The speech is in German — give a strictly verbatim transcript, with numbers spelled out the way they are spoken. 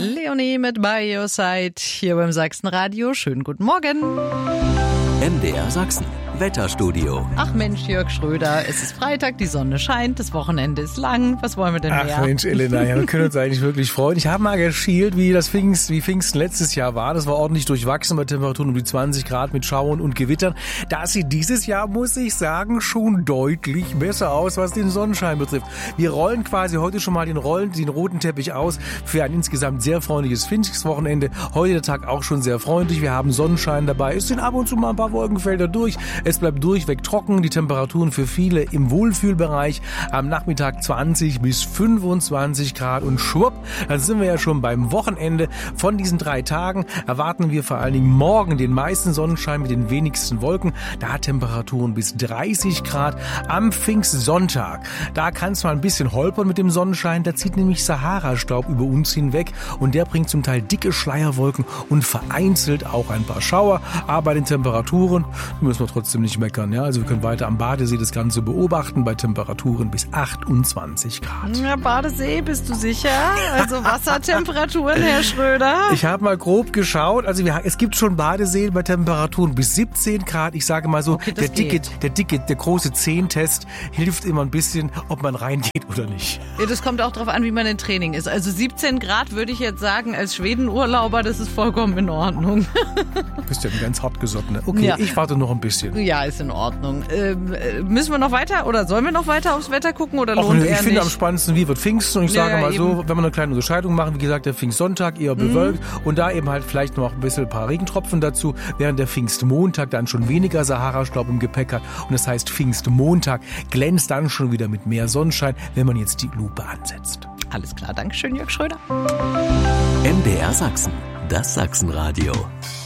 Leonie mit By Your Side hier beim Sachsenradio. Schönen guten Morgen. M D R Sachsen. Wetterstudio. Ach Mensch, Jörg Schröder, es ist Freitag, die Sonne scheint, das Wochenende ist lang. Was wollen wir denn mehr? Ach Mensch, Elena, ja, wir können uns eigentlich wirklich freuen. Ich habe mal geschielt, wie das Pfingst, wie Pfingsten letztes Jahr war. Das war ordentlich durchwachsen bei Temperaturen um die zwanzig Grad mit Schauern und Gewittern. Das sieht dieses Jahr, muss ich sagen, schon deutlich besser aus, was den Sonnenschein betrifft. Wir rollen quasi heute schon mal den Rollen, den roten Teppich aus für ein insgesamt sehr freundliches Pfingstwochenende. Heute der Tag auch schon sehr freundlich. Wir haben Sonnenschein dabei. Es sind ab und zu mal ein paar Wolkenfelder durch. Es bleibt durchweg trocken. Die Temperaturen für viele im Wohlfühlbereich. Am Nachmittag zwanzig bis fünfundzwanzig Grad und schwupp, dann sind wir ja schon beim Wochenende. Von diesen drei Tagen erwarten wir vor allen Dingen morgen den meisten Sonnenschein mit den wenigsten Wolken. Da hat Temperaturen bis dreißig Grad. Am Pfingstsonntag, da kann es mal ein bisschen holpern mit dem Sonnenschein. Da zieht nämlich Sahara-Staub über uns hinweg und der bringt zum Teil dicke Schleierwolken und vereinzelt auch ein paar Schauer. Aber bei den Temperaturen müssen wir trotzdem nicht meckern. Ja? Also wir können weiter am Badesee das Ganze beobachten bei Temperaturen bis achtundzwanzig Grad. Ja, Badesee, bist du sicher? Also Wassertemperaturen, Herr Schröder? Ich habe mal grob geschaut. Also wir, es gibt schon Badeseen bei Temperaturen bis siebzehn Grad. Ich sage mal so, okay, der dicke, der dicke, der große Zehntest hilft immer ein bisschen, ob man reingeht oder nicht. Ja, das kommt auch darauf an, wie man im Training ist. Also siebzehn Grad würde ich jetzt sagen, als Schwedenurlauber, das ist vollkommen in Ordnung. Du bist ja ein ganz hartgesottener. Okay, ja. Ich warte noch ein bisschen. Ja, ist in Ordnung. Ähm, müssen wir noch weiter oder sollen wir noch weiter aufs Wetter gucken oder lohnt Och, nee, er ich finde nicht? am spannendsten, wie wird Pfingsten? Und ich Ja, sage mal eben. so, wenn wir eine kleine Unterscheidung machen, wie gesagt, der Pfingstsonntag eher bewölkt mhm. und da eben halt vielleicht noch ein bisschen ein paar Regentropfen dazu, während der Pfingstmontag dann schon weniger Sahara-Staub im Gepäck hat. Und das heißt, Pfingstmontag glänzt dann schon wieder mit mehr Sonnenschein, wenn man jetzt die Lupe ansetzt. Alles klar, Dankeschön, Jörg Schröder. M D R Sachsen. Das Sachsenradio.